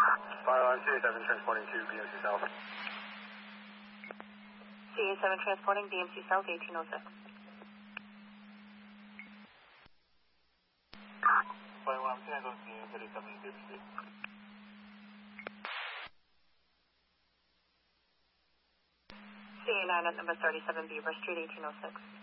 Fireline CA7 transporting to BMC South. CA7 transporting BMC South 1806. Fireline CA7 BMC. CA9 at number 37 Beaver Street 1806.